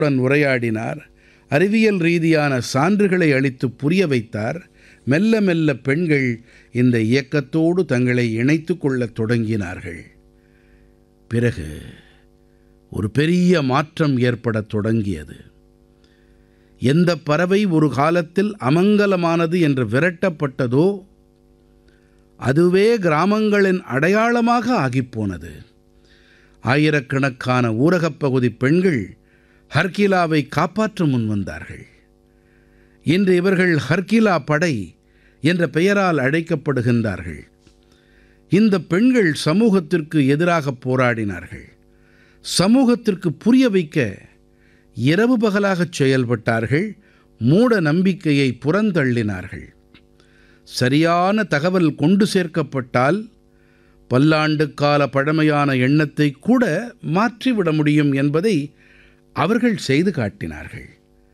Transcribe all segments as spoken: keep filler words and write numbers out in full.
உடன் உரையாடினார். அறிவியல் ரீதியான சான்றுகளை அளித்து புரிய வைத்தார். மெல்ல மெல்ல பெண்கள் இந்த இயக்கத்தோடு தங்களை இணைத்துக் கொள்ளத் தொடங்கினார்கள். பிறகு ஒரு பெரிய மாற்றம் ஏற்படத் தொடங்கியது. எந்த பறவை ஒரு காலத்தில் அமங்கலமானது என்று விரட்டப்பட்டதோ அதுவே கிராமங்களின் அடையாளமாக ஆகிப்போனது. ஆயிரக்கணக்கான ஊரகப் பகுதி பெண்கள் ஹர்கிலாவை காப்பாற்ற முன்வந்தார்கள். இன்று இவர்கள் ஹர்கிலா படை என்ற பெயரால் அழைக்கப்படுகின்றார்கள். இந்த பெண்கள் சமூகத்திற்கு எதிராக போராடினார்கள். சமூகத்திற்கு புரிய வைக்க இரவு பகலாகச் செயல்பட்டார்கள். மூட நம்பிக்கையை புறந்தள்ளினார்கள். சரியான தகவல் கொண்டு சேர்க்கப்பட்டால் பல்லாண்டுக்கால பழமையான எண்ணத்தை கூட மாற்றிவிட முடியும் என்பதை அவர்கள் செய்து காட்டினார்கள்.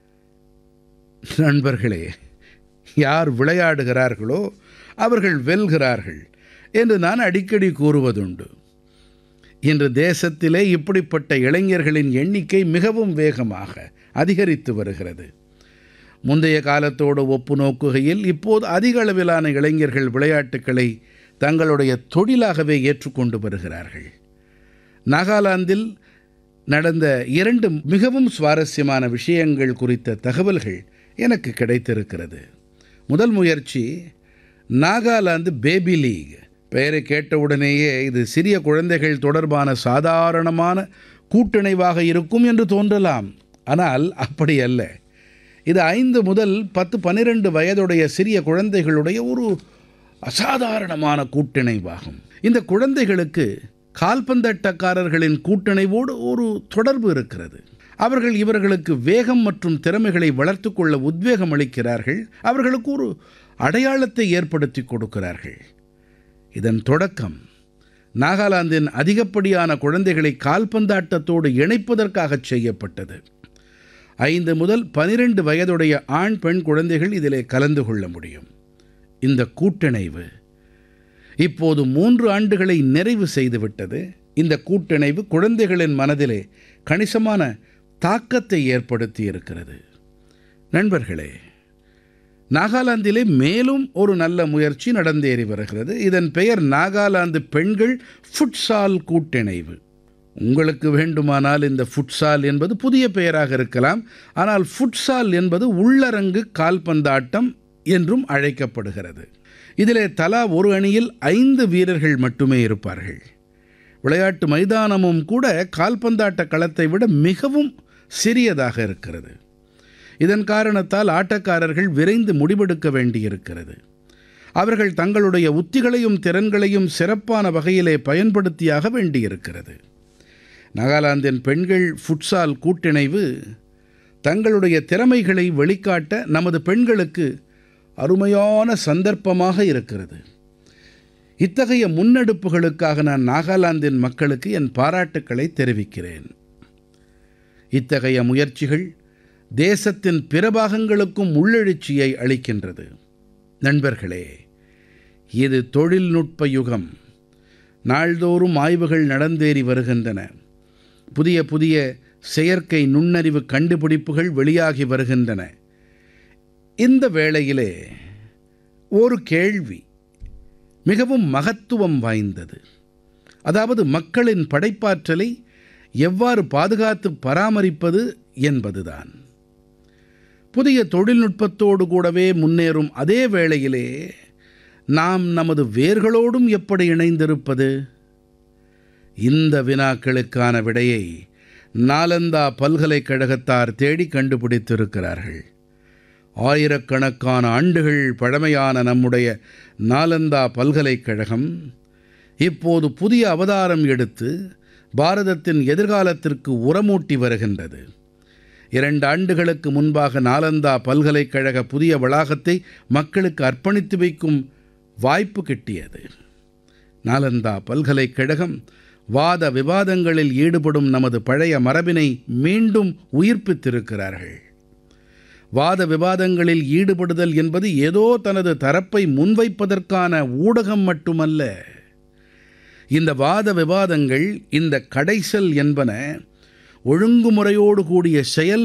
நண்பர்களே, யார் விளையாடுகிறார்களோ அவர்கள் வெல்கிறார்கள் என்று நான் அடிக்கடி கூறுவதுண்டு. இன்று தேசத்திலே இப்படிப்பட்ட இளைஞர்களின் எண்ணிக்கை மிகவும் வேகமாக அதிகரித்து வருகிறது. முந்தைய காலத்தோடு ஒப்பு நோக்குகையில் இப்போது அதிக அளவிலான இளைஞர்கள் விளையாட்டுக்களை தங்களுடைய தொழிலாகவே ஏற்றுக்கொண்டு வருகிறார்கள். நாகாலாந்தில் நடந்த இரண்டு மிகவும் சுவாரஸ்யமான விஷயங்கள் குறித்த தகவல்கள் எனக்கு கிடைத்திருக்கிறது. முதல் முயற்சி நாகாலாந்து பேபி லீக். பெயரை கேட்டவுடனேயே இது சிறிய குழந்தைகள் தொடர்பான சாதாரணமான கூட்டிணைவாக இருக்கும் என்று தோன்றலாம். ஆனால் அப்படி அல்ல. இது ஐந்து முதல் பத்து பன்னிரண்டு வயதுடைய சிறிய குழந்தைகளுடைய ஒரு அசாதாரணமான கூட்டிணைவாகும். இந்த குழந்தைகளுக்கு கால்பந்தாட்டக்காரர்களின் கூட்டிணைவோடு ஒரு தொடர்பு இருக்கிறது. அவர்கள் இவர்களுக்கு வேகம் மற்றும் திறமைகளை வளர்த்து கொள்ள உத்வேகம் அளிக்கிறார்கள். அவர்களுக்கு ஒரு அடையாளத்தை ஏற்படுத்தி கொடுக்கிறார்கள். இதன் தொடக்கம் நாகாலாந்தின் அதிகப்படியான குழந்தைகளை கால்பந்தாட்டத்தோடு இணைப்பதற்காக செய்யப்பட்டது. ஐந்து முதல் பனிரெண்டு வயதுடைய ஆண் பெண் குழந்தைகள் இதிலே கலந்து கொள்ள முடியும். இந்த கூட்டிணைவு இப்போது மூன்று ஆண்டுகளை நிறைவு செய்துவிட்டது. இந்த கூட்டிணைவு குழந்தைகளின் மனதிலே கணிசமான தாக்கத்தை ஏற்படுத்தி இருக்கிறது. நண்பர்களே, நாகாலாந்திலே மேலும் ஒரு நல்ல முயற்சி நடந்தேறி வருகிறது. இதன் பெயர் நாகாலாந்து பெண்கள் ஃபுட்சால் கூட்டிணைவு. உங்களுக்கு வேண்டுமானால் இந்த ஃபுட்சால் என்பது புதிய பெயராக இருக்கலாம். ஆனால் ஃபுட்சால் என்பது உள்ளரங்கு கால்பந்தாட்டம் என்றும் அழைக்கப்படுகிறது. இதிலே தலா ஒரு அணியில் ஐந்து வீரர்கள் மட்டுமே இருப்பார்கள். விளையாட்டு மைதானமும் கூட கால்பந்தாட்ட களத்தை விட மிகவும் சிறியதாக இருக்கிறது. இதன் காரணத்தால் ஆட்டக்காரர்கள் விரைந்து முடிவெடுக்க வேண்டியிருக்கிறது. அவர்கள் தங்களுடைய உத்திகளையும் திறன்களையும் சிறப்பான வகையிலே பயன்படுத்தியாக வேண்டியிருக்கிறது. நாகாலாந்தின் பெண்கள் ஃபுட்சால் கூட்டிணைவு தங்களுடைய திறமைகளை வெளிக்காட்ட நமது பெண்களுக்கு அருமையான சந்தர்ப்பமாக இருக்கிறது. இத்தகைய முன்னெடுப்புகளுக்காக நான் நாகாலாந்தின் மக்களுக்கு என் பாராட்டுக்களை தெரிவிக்கிறேன். இத்தகைய முயற்சிகள் தேசத்தின் பிற பாகங்களுக்கும் உள்ளெழுச்சியை அளிக்கின்றது. நண்பர்களே, இது தொழில்நுட்ப யுகம். நாள்தோறும் ஆய்வுகள் நடந்தேறி வருகின்றன. புதிய புதிய செயற்கை நுண்ணறிவு கண்டுபிடிப்புகள் வெளியாகி வருகின்றன. இந்த வேளையிலே ஒரு கேள்வி மிகவும் மகத்துவம் வாய்ந்தது. அதாவது மக்களின் படைப்பாற்றலை எவ்வாறு பாதுகாத்து பராமரிப்பது என்பதுதான். புதிய தொழில்நுட்பத்தோடு கூடவே முன்னேறும் அதே வேளையிலே நாம் நமது வேர்களோடும் எப்படி இணைந்திருப்பது? இந்த வினாக்களுக்கான விடையை நாலந்தா பல்கலைக்கழகத்தார் தேடி கண்டுபிடித்திருக்கிறார்கள். ஆயிரக்கணக்கான ஆண்டுகள் பழமையான நம்முடைய நாலந்தா பல்கலைக்கழகம் இப்போது புதிய அவதாரம் எடுத்து பாரதத்தின் எதிர்காலத்திற்கு உரமூட்டி வருகின்றது. இரண்டு ஆண்டுகளுக்கு முன்பாக நாலந்தா பல்கலைக்கழக புதிய வளாகத்தை மக்களுக்கு அர்ப்பணித்து வைக்கும் வாய்ப்பு கிட்டியது. நாலந்தா பல்கலைக்கழகம் வாத விவாதங்களில் ஈடுபடும் நமது பழைய மரபினை மீண்டும் உயிர்ப்பித்திருக்கிறார்கள். வாத விவாதங்களில் ஈடுபடுதல் என்பது ஏதோ தனது தரப்பை முன்வைப்பதற்கான ஊடகம் மட்டுமல்ல. இந்த வாத விவாதங்கள், இந்த கடைசல் என்பன ஒழுங்குமுறையோடு கூடிய செயல்